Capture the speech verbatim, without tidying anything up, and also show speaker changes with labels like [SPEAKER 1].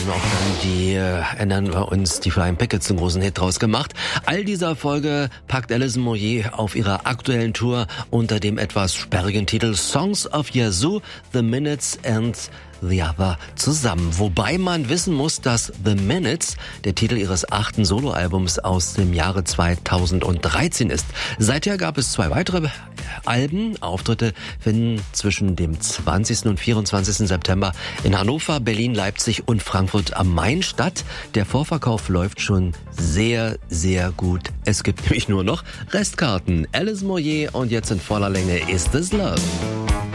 [SPEAKER 1] auch dann die, äh, erinnern wir uns, die Flying Pickets einen großen Hit draus gemacht. All dieser Folge packt Alison Moyet auf ihrer aktuellen Tour unter dem etwas sperrigen Titel Songs of Yazoo, The Minutes and The Other zusammen. Wobei man wissen muss, dass The Minutes der Titel ihres achten Soloalbums aus dem Jahre zweitausenddreizehn ist. Seither gab es zwei weitere Alben. Auftritte finden zwischen dem zwanzigsten und vierundzwanzigsten September in Hannover, Berlin, Leipzig und Frankfurt am Main statt. Der Vorverkauf läuft schon sehr, sehr gut. Es gibt nämlich nur noch Restkarten. Alison Moyet und jetzt in voller Länge Is This Love?